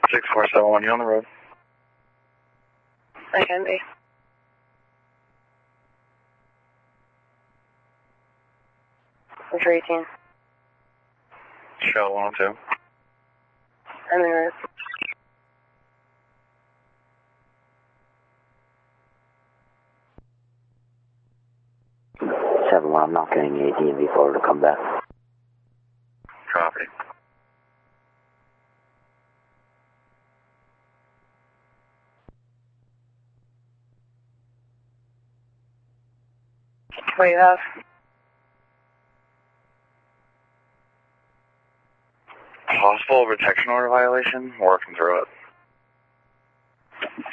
6471, you on the road? I can be. What's your 18? Shell 102. I'm in route. I'm not getting the DMV forward to come back. Copy. What do you have? Possible protection order violation. Working through it.